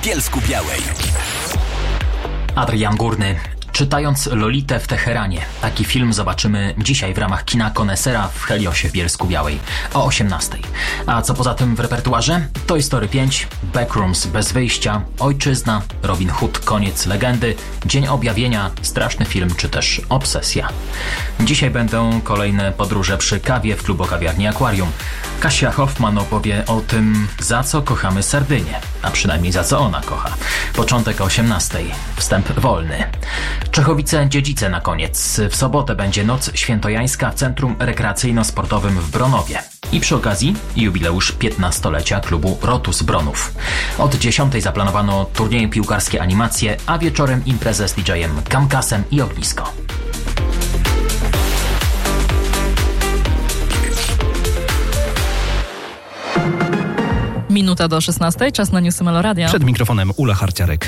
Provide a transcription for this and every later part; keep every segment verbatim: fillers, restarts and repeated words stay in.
Bielsku-Białej. Adrian Górny. Czytając Lolitę w Teheranie. Taki film zobaczymy dzisiaj w ramach kina Konesera w Heliosie w Bielsku-Białej o osiemnastej. A co poza tym w repertuarze? Toy Story pięć, Backrooms bez wyjścia, Ojczyzna, Robin Hood koniec legendy, Dzień objawienia, straszny film czy też Obsesja. Dzisiaj będą kolejne podróże przy kawie w klubokawiarni Aquarium. Kasia Hoffman opowie o tym, za co kochamy Sardynię, a przynajmniej za co ona kocha. Początek o osiemnastej. Wstęp wolny. Czechowice-Dziedzice na koniec. W sobotę będzie Noc Świętojańska w Centrum Rekreacyjno-Sportowym w Bronowie. I przy okazji jubileusz piętnastolecia klubu Rotus Bronów. Od dziesiątej zaplanowano turnieje piłkarskie, animacje, a wieczorem imprezę z didżejem Kamkasem i Ognisko. Minuta do szesnastej, czas na newsy Meloradia. Przed mikrofonem Ula Harciarek.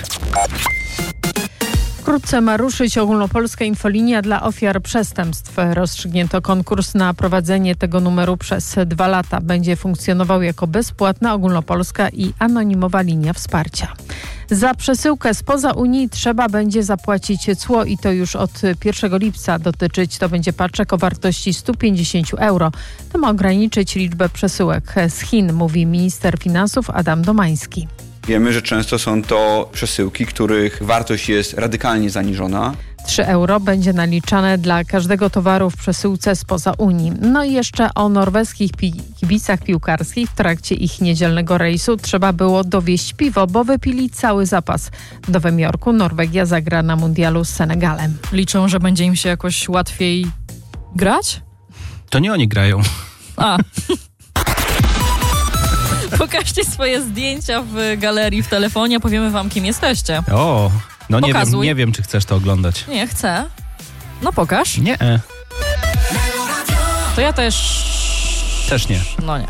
Wkrótce ma ruszyć ogólnopolska infolinia dla ofiar przestępstw. Rozstrzygnięto konkurs na prowadzenie tego numeru przez dwa lata. Będzie funkcjonował jako bezpłatna ogólnopolska i anonimowa linia wsparcia. Za przesyłkę spoza Unii trzeba będzie zapłacić cło i to już od pierwszego lipca. Dotyczyć to będzie paczek o wartości sto pięćdziesiąt euro. To ma ograniczyć liczbę przesyłek z Chin, mówi minister finansów Adam Domański. Wiemy, że często są to przesyłki, których wartość jest radykalnie zaniżona. trzy euro będzie naliczane dla każdego towaru w przesyłce spoza Unii. No i jeszcze o norweskich pi- kibicach piłkarskich. W trakcie ich niedzielnego rejsu trzeba było dowieźć piwo, bo wypili cały zapas. W Nowym Jorku Norwegia zagra na mundialu z Senegalem. Liczą, że będzie im się jakoś łatwiej grać? To nie oni grają. A. Pokażcie swoje zdjęcia w galerii w telefonie, powiemy wam, kim jesteście. O, no nie wiem, Pokazuj. nie wiem, czy chcesz to oglądać. Nie, chcę. No pokaż. Nie, To ja też... też nie. No nie.